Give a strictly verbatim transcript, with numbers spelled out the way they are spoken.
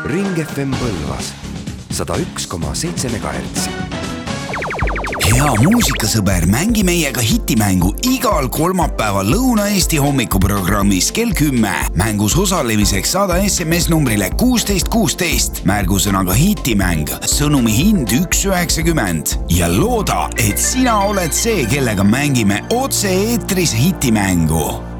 Ring F M Põlvas sada üks koma seitse megahertsi. Hea muusikasõber, mängi meiega hitimängu igal kolmapäeval Lõuna-Eesti hommikuprogrammis kell kümme. Mängus osalemiseks saada S M S numbrile kuusteist kuusteist, märgusõnaga hitimäng, sõnumi hind üks üheksakümmend ja looda, et sina oled see, kellega mängime otse eetris hitimängu.